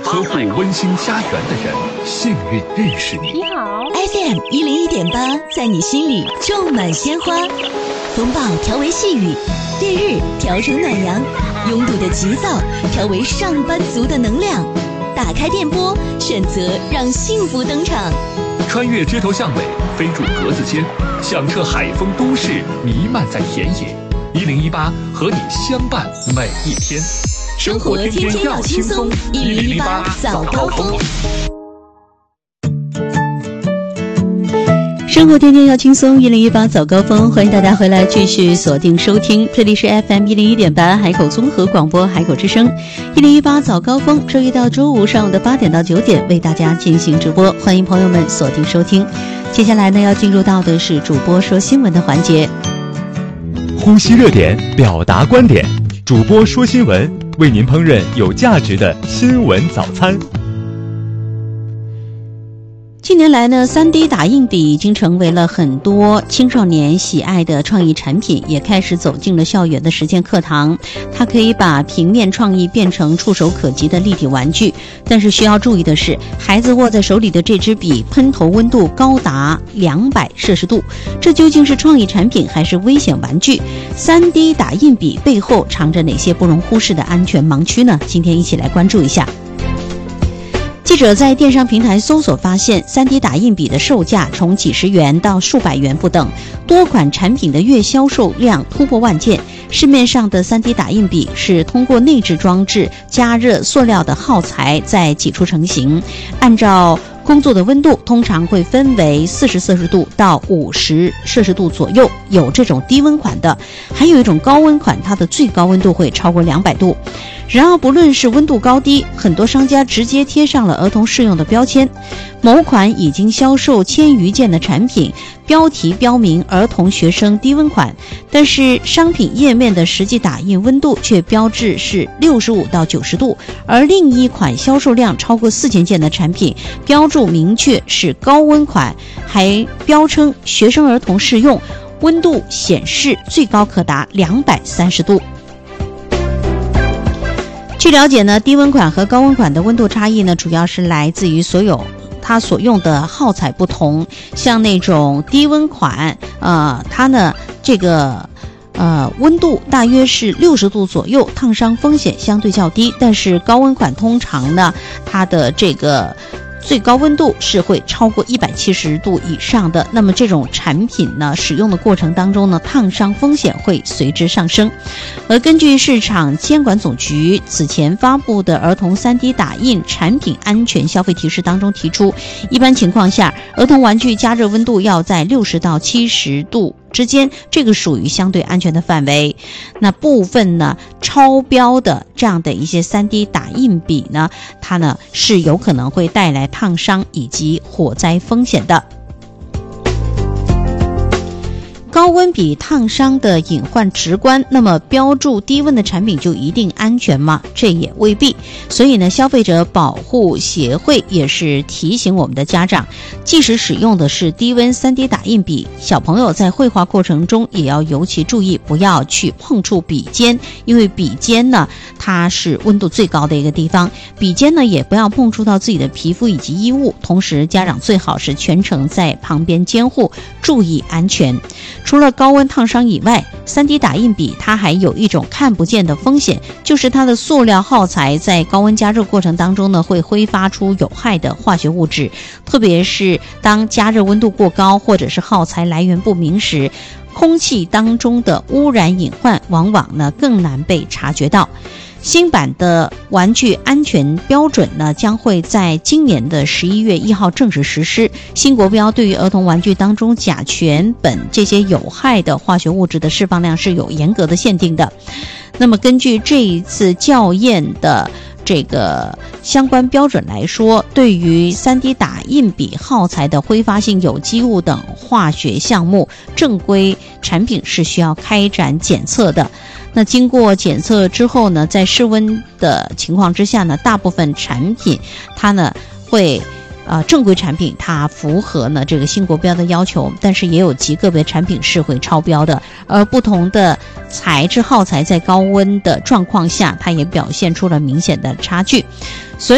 呵护温馨家园的人，幸运认识你。 你好 FM 101.8，在你心里种满鲜花。风暴调为细雨，烈日调成暖阳，拥堵的急躁调为上班族的能量。打开电波，选择让幸福登场。 穿越街头巷尾，飞入格子间，响彻海风都市，弥漫在田野。1018和你相伴每一天。 生活天天要轻松，1018早高峰。生活天天要轻松，1018早高峰，欢迎大家回来继续锁定收听，这里是 FM 101.8海口综合广播海口之声，1018早高峰，周一到周五上午的8点到9点为大家进行直播，欢迎朋友们锁定收听。接下来呢，要进入到的是主播说新闻的环节， 呼吸热点，表达观点，主播说新闻，为您烹饪有价值的新闻早餐。 近年来呢，3D 打印笔已经成为了很多青少年喜爱的创意产品，也开始走进了校园的实践课堂。它可以把平面创意变成触手可及的立体玩具，但是需要注意的是，孩子握在手里的这支笔喷头温度高达200摄氏度，这究竟是创意产品还是危险玩具？3D 打印笔背后藏着哪些不容忽视的安全盲区呢？今天一起来关注一下。记者在电商平台搜索发现，3D 打印笔的售价从几十元到数百元不等，多款产品的月销售量突破万件。市面上的 3D 打印笔是通过内置装置加热塑料的耗材再挤出成型，按照工作的温度通常会分为40摄氏度到50摄氏度左右，有这种低温款的，还有一种高温款，它的最高温度会超过200度。然而不论是温度高低，很多商家直接贴上了儿童适用的标签。某款已经销售1000余件的产品，标题标明儿童学生低温款，但是商品页面的实际打印温度却标志是65到90度，而另一款销售量超过4000件的产品，标注明确是高温款，还标称学生儿童适用，温度显示最高可达230度。据了解呢，低温款和高温款的温度差异呢，主要是来自于它所用的耗材不同。像那种低温款，它呢这个温度大约是60度左右，烫伤风险相对较低。但是高温款通常呢，它的这个最高温度是会超过170度以上的，那么这种产品呢，使用的过程当中呢，烫伤风险会随之上升。而根据市场监管总局此前发布的儿童 3D 打印产品安全消费提示当中提出，一般情况下，儿童玩具加热温度要在60到70度之间，这个属于相对安全的范围。那部分呢超标的这样的一些 3D 打印笔呢，它呢是有可能会带来烫伤以及火灾风险的。高温比烫伤的隐患直观，那么标注低温的产品就一定安全吗？这也未必。所以呢，消费者保护协会也是提醒我们的家长，即使使用的是低温 3D 打印笔，小朋友在绘画过程中也要尤其注意，不要去碰触笔尖，因为笔尖呢它是温度最高的一个地方，笔尖呢也不要碰触到自己的皮肤以及衣物。同时家长最好是全程在旁边监护，注意安全。除了高温烫伤以外， 3D 打印笔它还有一种看不见的风险，就是它的塑料耗材在高温加热过程当中呢，会挥发出有害的化学物质，特别是当加热温度过高或者是耗材来源不明时，空气当中的污染隐患往往呢更难被察觉到。新版的玩具安全标准呢，将会在今年的11月1号正式实施。新国标对于儿童玩具当中甲醛、苯这些有害的化学物质的释放量是有严格的限定的。那么根据这一次校验的这个相关标准来说，对于 3D 打印笔耗材的挥发性有机物等化学项目，正规产品是需要开展检测的。那经过检测之后呢，在室温的情况之下呢，大部分产品它呢会正规产品它符合呢这个新国标的要求，但是也有极个别产品是会超标的。而不同的材质耗材在高温的状况下，它也表现出了明显的差距。